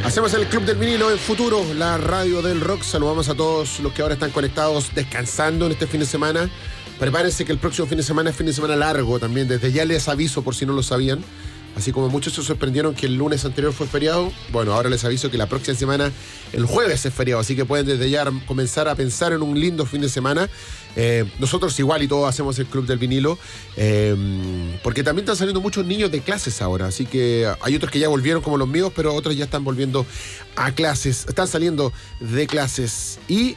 Hacemos el Club del Vinilo en Futuro, la radio del rock. Saludamos a todos los que ahora están conectados, descansando en este fin de semana. Prepárense que el próximo fin de semana es fin de semana largo también. Desde ya les aviso por si no lo sabían. Así como muchos se sorprendieron que el lunes anterior fue feriado, bueno, ahora les aviso que la próxima semana, el jueves es feriado. Así que pueden desde ya comenzar a pensar en un lindo fin de semana. Nosotros igual y todos hacemos el Club del Vinilo, porque también están saliendo muchos niños de clases ahora. Así que hay otros que ya volvieron como los míos, pero otros ya están volviendo a clases. Están saliendo de clases y...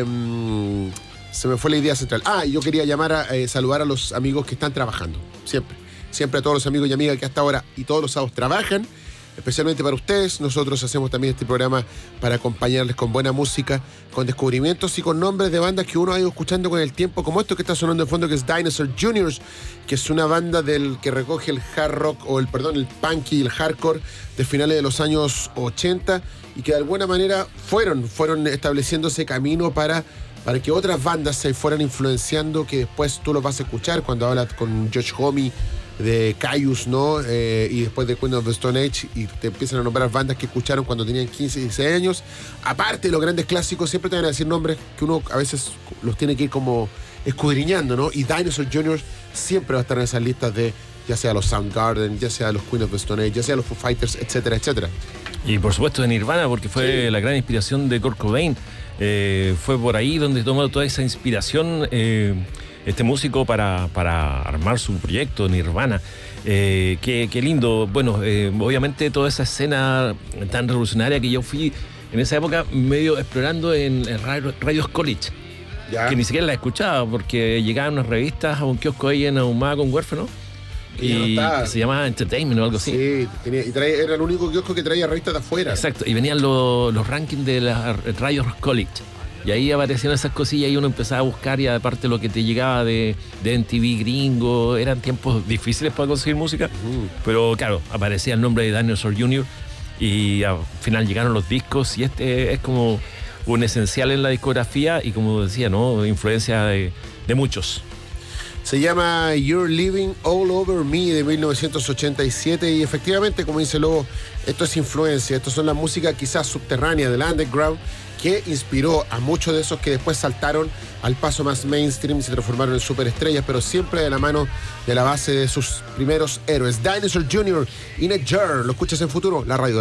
se me fue la idea central. Yo quería saludar a los amigos que están trabajando. Siempre a todos los amigos y amigas que hasta ahora y todos los sábados trabajan, especialmente para ustedes. Nosotros hacemos también este programa para acompañarles con buena música, con descubrimientos y con nombres de bandas que uno ha ido escuchando con el tiempo, como esto que está sonando de fondo, que es Dinosaur Juniors, que es una banda que recoge el hard rock, el punk y el hardcore de finales de los años 80 y que de alguna manera fueron estableciendo ese camino para que otras bandas se fueran influenciando, que después tú lo vas a escuchar cuando hablas con Josh Homme de Caius, ¿no? Y después de Queen of the Stone Age, y te empiezan a nombrar bandas que escucharon cuando tenían 15 y 16 años. Aparte de los grandes clásicos, siempre te van a decir nombres que uno a veces los tiene que ir como escudriñando, ¿no? Y Dinosaur Jr. siempre va a estar en esas listas de ya sea los Soundgarden, ya sea los Queen of the Stone Age, ya sea los Foo Fighters, etcétera, etcétera. Y por supuesto de Nirvana, porque fue la gran inspiración de Kurt Cobain. Fue por ahí donde tomó toda esa inspiración este músico para armar su proyecto Nirvana. Qué lindo. Bueno, obviamente toda esa escena tan revolucionaria que yo fui en esa época medio explorando en Radios College, que ni siquiera la escuchaba porque llegaban unas revistas a un kiosco ahí en Ahumada con Huérfano. Y se llamaba Entertainment o algo así. Sí, era el único kiosco que traía revistas de afuera. Exacto, y venían los rankings de las radios College. Y ahí aparecían esas cosillas y uno empezaba a buscar, y aparte lo que te llegaba de MTV gringo, eran tiempos difíciles para conseguir música. Pero claro, aparecía el nombre de Dinosaur Jr. y al final llegaron los discos, y este es como un esencial en la discografía y, como decía, ¿no?, influencia de muchos. Se llama You're Living All Over Me, de 1987, y efectivamente, como dice Lobo, esto es influencia, esto son la música quizás subterránea del underground que inspiró a muchos de esos que después saltaron al paso más mainstream y se transformaron en superestrellas, pero siempre de la mano de la base de sus primeros héroes. Dinosaur Jr. In a Jar, lo escuchas en Futuro, la radio.